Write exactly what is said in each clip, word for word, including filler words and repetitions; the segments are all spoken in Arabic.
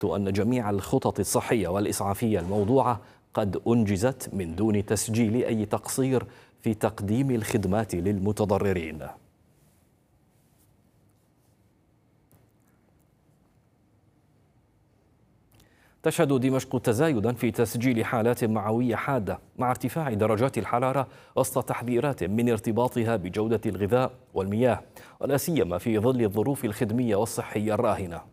أن جميع الخطط الصحية والإسعافية الموضوعة قد أنجزت من دون تسجيل أي تقصير في تقديم الخدمات للمتضررين. تشهد دمشق تزايدا في تسجيل حالات معوية حادة مع ارتفاع درجات الحرارة وسط تحذيرات من ارتباطها بجودة الغذاء والمياه، ولا سيما في ظل الظروف الخدمية والصحية الراهنة.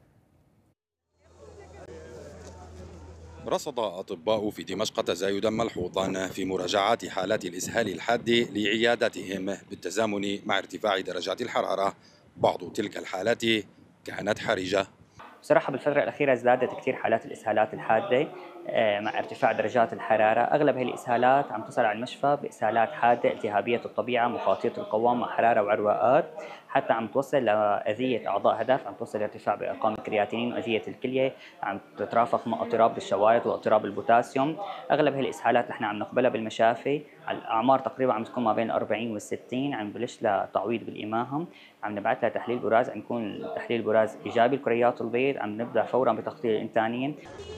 رصد أطباء في دمشق تزايدا ملحوظا في مراجعات حالات الإسهال الحاد لعياداتهم بالتزامن مع ارتفاع درجات الحرارة. بعض تلك الحالات كانت حرجة. بصراحة بالفترة الأخيرة ازدادت كثير حالات الإسهالات الحادة مع ارتفاع درجات الحرارة. أغلب هذه الإسهالات عم تصل على المشفى بإسهالات حادة التهابية الطبيعة مخاطية القوام مع حرارة وعرواءات، حتى عم توصل لأذية أعضاء هدف، عم توصل لارتفاع بأرقام الكرياتينين وأذية الكلية، عم تترافق مع اضطراب بالشوايط واضطراب البوتاسيوم. أغلب هذه الإسهالات نحن عم نقبلها بالمشافي، الأعمار تقريبا عم تكون ما بين الأربعين والستين، عم بلش لتعويض بالإماهم، عم نبعث لها تحليل براز، عم يكون تحليل براز إيجابي لكريات البيض، عم نبدأ فورا بتغطية الإنتانيين.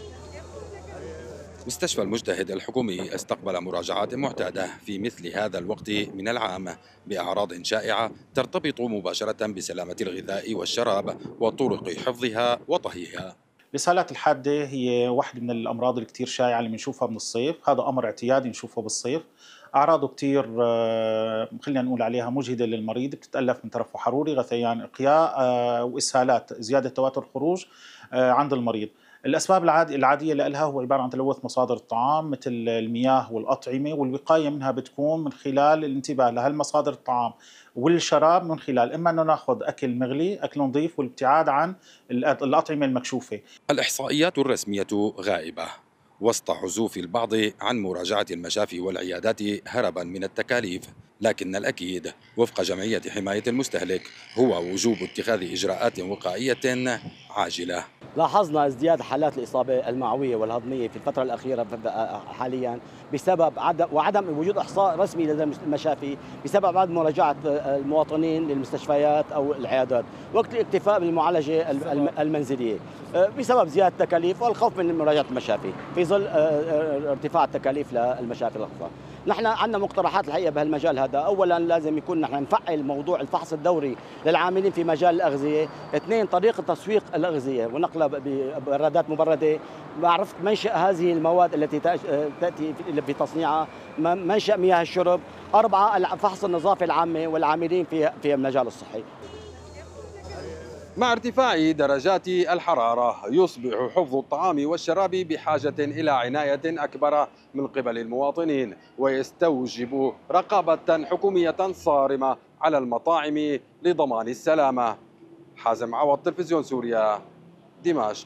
مستشفى المجتهد الحكومي استقبل مراجعات معتادة في مثل هذا الوقت من العام بأعراض شائعة ترتبط مباشرة بسلامة الغذاء والشراب وطرق حفظها وطهيها. الإسهالات الحادة هي واحدة من الأمراض اللي كتير شائعة اللي بنشوفها من الصيف، هذا أمر اعتيادي نشوفه بالصيف. أعراضه كتير خلينا نقول عليها مجهدة للمريض، بتتألف من ترفع حروري، غثيان، إقياء وإسهالات، زيادة تواتر الخروج عند المريض. الأسباب العادية لها هو عبارة عن تلوث مصادر الطعام مثل المياه والأطعمة، والوقاية منها بتكون من خلال الانتباه لهالمصادر الطعام والشراب، من خلال إما أنه نأخذ أكل مغلي، أكل نظيف، والابتعاد عن الأطعمة المكشوفة. الإحصائيات الرسمية غائبة وسط عزوف البعض عن مراجعة المشافي والعيادات هربا من التكاليف، لكن الأكيد وفق جمعية حماية المستهلك هو وجوب اتخاذ إجراءات وقائية عاجلة. لاحظنا ازدياد حالات الإصابة المعوية والهضمية في الفترة الأخيرة حاليا بسبب عدم وعدم وجود إحصاء رسمي لدى المشافي، بسبب عدم مراجعة المواطنين للمستشفيات أو العيادات وقت الاكتفاء بالمعالجة المنزلية بسبب زيادة التكاليف والخوف من مراجعة المشافي في ظل ارتفاع التكاليف للمشافي الأخرى. نحن عندنا مقترحات الحقيقة بهالمجال هذا. أولا لازم يكون نحن نفعل موضوع الفحص الدوري للعاملين في مجال الأغذية. اثنين طريقة تسويق الأغذية ونقلها ببرادات مبردة، معرفة منشأ هذه المواد التي تأتي في تصنيعها، منشأ مياه الشرب. أربعة فحص النظافة العامة والعاملين في في المجال الصحي. مع ارتفاع درجات الحرارة يصبح حفظ الطعام والشراب بحاجة إلى عناية أكبر من قبل المواطنين، ويستوجب رقابة حكومية صارمة على المطاعم لضمان السلامة. حازم عوض، تلفزيون سوريا، دمشق.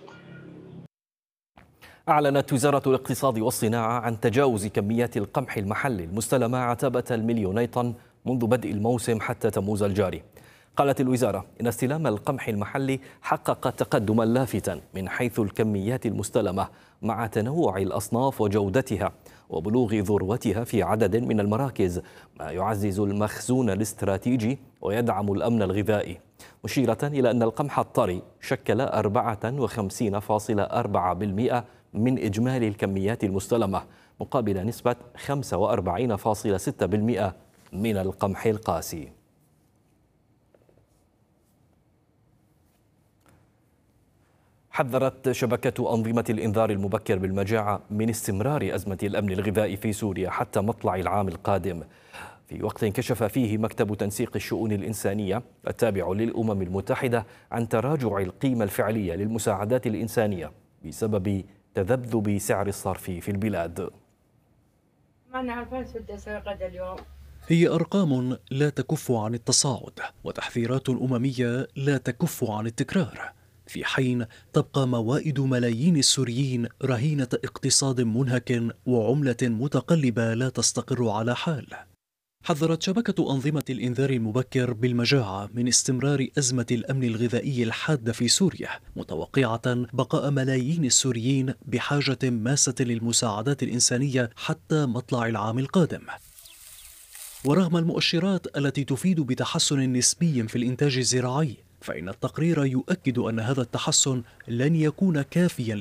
أعلنت وزارة الاقتصاد والصناعة عن تجاوز كميات القمح المحلي المستلمة عتبة المليوني طن منذ بدء الموسم حتى تموز الجاري. قالت الوزارة إن استلام القمح المحلي حقق تقدما لافتا من حيث الكميات المستلمة مع تنوع الأصناف وجودتها وبلوغ ذروتها في عدد من المراكز، ما يعزز المخزون الاستراتيجي ويدعم الأمن الغذائي، مشيرة إلى أن القمح الطري شكل أربعة وخمسين فاصلة أربعة بالمئة من إجمالي الكميات المستلمة مقابل نسبة خمسة وأربعين فاصلة ستة بالمئة من القمح القاسي. حذرت شبكة أنظمة الإنذار المبكر بالمجاعة من استمرار أزمة الأمن الغذائي في سوريا حتى مطلع العام القادم، في وقت كشف فيه مكتب تنسيق الشؤون الإنسانية التابع للأمم المتحدة عن تراجع القيمة الفعلية للمساعدات الإنسانية بسبب تذبذب سعر الصرف في البلاد. هي أرقام لا تكف عن التصاعد وتحذيرات أممية لا تكف عن التكرار، في حين تبقى موائد ملايين السوريين رهينة اقتصاد منهك وعملة متقلبة لا تستقر على حال. حذرت شبكة أنظمة الإنذار المبكر بالمجاعة من استمرار أزمة الأمن الغذائي الحادة في سوريا، متوقعة بقاء ملايين السوريين بحاجة ماسة للمساعدات الإنسانية حتى مطلع العام القادم. ورغم المؤشرات التي تفيد بتحسن نسبي في الإنتاج الزراعي، فإن التقرير يؤكد أن هذا التحسن لن يكون كافيا